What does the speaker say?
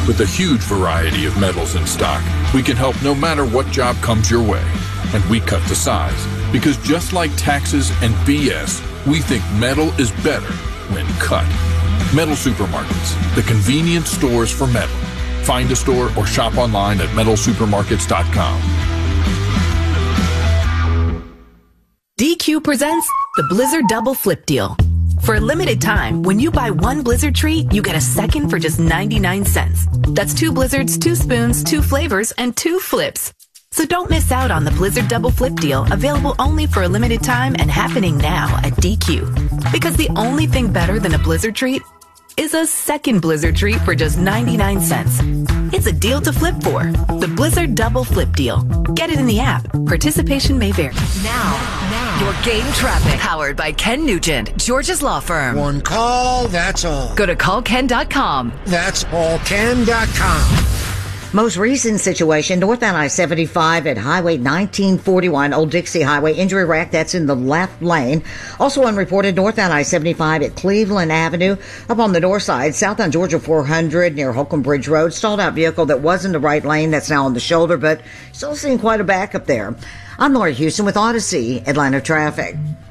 With a huge variety of metals in stock, we can help no matter what job comes your way. And we cut the size, because just like taxes and BS, we think metal is better when cut. Metal Supermarkets, the convenient stores for metal. Find a store or shop online at metalsupermarkets.com. DQ presents the Blizzard Double Flip Deal. For a limited time, when you buy one Blizzard treat, you get a second for just 99 cents. That's 2 Blizzards, 2 spoons, 2 flavors, and 2 flips. So don't miss out on the Blizzard Double Flip Deal, available only for a limited time and happening now at DQ. Because the only thing better than a Blizzard treat is a second Blizzard treat for just 99 cents. It's a deal to flip for. The Blizzard Double Flip Deal. Get it in the app. Participation may vary. Now, your game traffic. Powered by Ken Nugent, George's Law Firm. One call, that's all. Go to callken.com. That's allken.com. Most recent situation, northbound I-75 at Highway 1941, Old Dixie Highway, injury rack, that's in the left lane. Also unreported, northbound I-75 at Cleveland Avenue, up on the north side, southbound Georgia 400 near Holcomb Bridge Road. Stalled out vehicle that was in the right lane, that's now on the shoulder, but still seeing quite a backup there. I'm Laura Houston with Odyssey Atlanta Traffic.